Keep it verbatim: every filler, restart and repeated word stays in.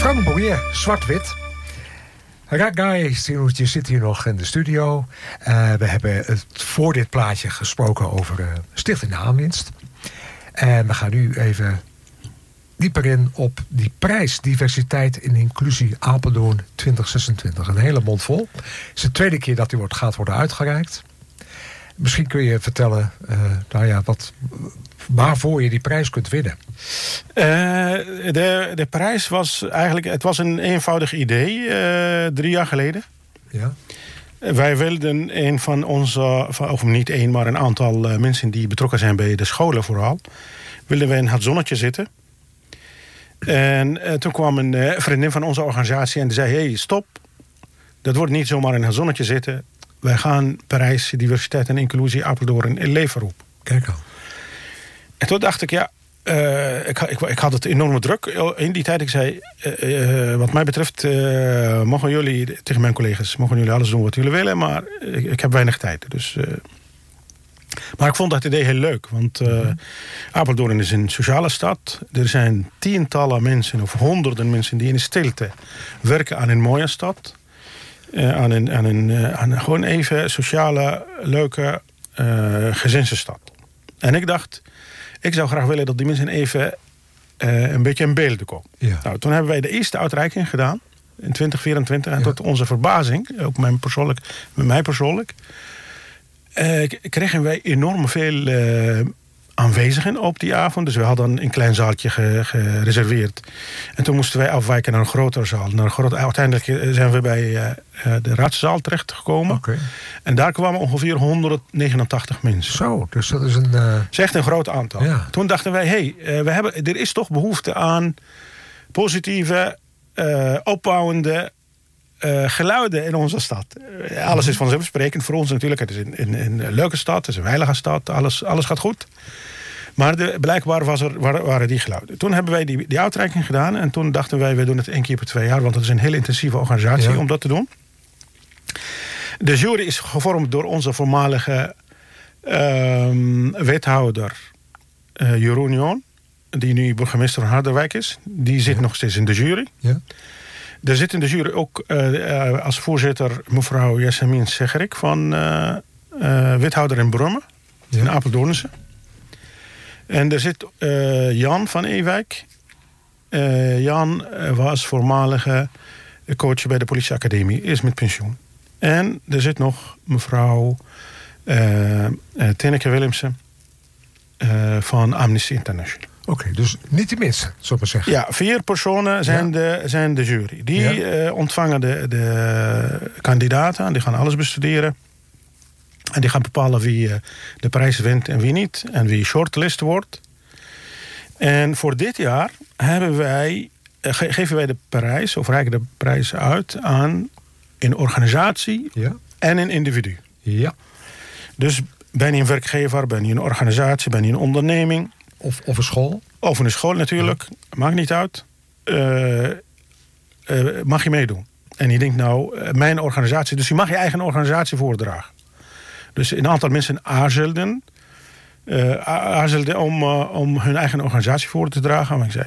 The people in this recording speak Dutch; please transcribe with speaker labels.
Speaker 1: Frank Boerier, zwart-wit. Ragai Siroetje zit hier nog in de studio. Uh, we hebben het voor dit plaatje gesproken over uh, Stichting Aanwinst. En we gaan nu even dieper in op die prijs Diversiteit en Inclusie Apeldoorn twintig zesentwintig. Een hele mond vol. Het is de tweede keer dat die wordt, gaat worden uitgereikt. Misschien kun je vertellen uh, nou ja, wat, waarvoor je die prijs kunt winnen.
Speaker 2: Uh, de, de prijs was eigenlijk, het was een eenvoudig idee, uh, drie jaar geleden.
Speaker 1: Ja.
Speaker 2: Wij wilden een van onze, of niet één, maar een aantal uh, mensen die betrokken zijn bij de scholen vooral, wilden wij in het zonnetje zitten. En uh, toen kwam een uh, vriendin van onze organisatie en die zei, hey, stop, dat wordt niet zomaar in het zonnetje zitten. Wij gaan Parijs Diversiteit en Inclusie Apeldoorn in leven roepen.
Speaker 1: Kijk al.
Speaker 2: En toen dacht ik, ja, uh, ik, ik, ik had het enorme druk in die tijd. Ik zei, uh, uh, wat mij betreft, uh, mogen jullie, tegen mijn collega's, mogen jullie alles doen wat jullie willen, maar ik, ik heb weinig tijd. Dus, uh, maar ik vond dat idee heel leuk, want uh, mm-hmm. Apeldoorn is een sociale stad. Er zijn tientallen mensen of honderden mensen die in de stilte werken aan een mooie stad. Uh, aan een, aan een uh, aan gewoon even sociale, leuke uh, gezinsstad. En ik dacht, ik zou graag willen dat die mensen even uh, een beetje in beelden komen.
Speaker 1: Ja.
Speaker 2: Nou, toen hebben wij de eerste uitreiking gedaan in twintig vierentwintig. En ja. tot onze verbazing, ook mijn persoonlijk, met mij persoonlijk, uh, kregen wij enorm veel uh, aanwezigen op die avond. Dus we hadden een klein zaaltje ge, gereserveerd. En toen moesten wij afwijken naar een grotere zaal. Naar een groot, uiteindelijk zijn we bij uh, de raadszaal terechtgekomen.
Speaker 1: Okay.
Speaker 2: En daar kwamen ongeveer honderdnegenentachtig mensen.
Speaker 1: Zo, dus dat is een... Uh...
Speaker 2: Dat is echt een groot aantal.
Speaker 1: Ja.
Speaker 2: Toen dachten wij, hé, hey, uh, we hebben, er is toch behoefte aan positieve, uh, opbouwende uh, geluiden in onze stad. Uh, alles is vanzelfsprekend voor ons natuurlijk. Het is een, een, een leuke stad, het is een veilige stad, alles, alles gaat goed. Maar de, blijkbaar was er, waren, waren die geluiden. Toen hebben wij die, die uitreiking gedaan. En toen dachten wij, we doen het één keer per twee jaar. Want het is een heel intensieve organisatie ja. om dat te doen. De jury is gevormd door onze voormalige uh, wethouder uh, Jeroen Joon. Die nu burgemeester van Harderwijk is. Die zit ja. nog steeds in de jury.
Speaker 1: Ja.
Speaker 2: Er zit in de jury ook uh, uh, als voorzitter mevrouw Jasmin Segerik van uh, uh, Wethouder in Brummen. Ja. In Apeldoornse. En er zit uh, Jan van Ewijk. Uh, Jan was voormalige coach bij de politieacademie. Is met pensioen. En er zit nog mevrouw uh, uh, Tineke Willemsen uh, van Amnesty International.
Speaker 1: Oké, okay, dus niet de minste, zou ik maar zeggen.
Speaker 2: Ja, vier personen zijn, ja. de, zijn de jury. Die ja. uh, ontvangen de, de kandidaten. Die gaan alles bestuderen. En die gaan bepalen wie uh, de prijs wint en wie niet. En wie shortlist wordt. En voor dit jaar hebben wij, uh, ge- geven wij de prijs, of reiken de prijs uit aan een organisatie
Speaker 1: ja.
Speaker 2: en een individu.
Speaker 1: Ja.
Speaker 2: Dus ben je een werkgever, ben je een organisatie, ben je een onderneming.
Speaker 1: Of, of een school.
Speaker 2: Of een school natuurlijk, ja. maakt niet uit. Uh, uh, mag je meedoen. En je denkt nou, uh, mijn organisatie, dus je mag je eigen organisatie voordragen. Dus een aantal mensen aarzelden, uh, aarzelden om, uh, om hun eigen organisatie voor te dragen. Maar ik zei,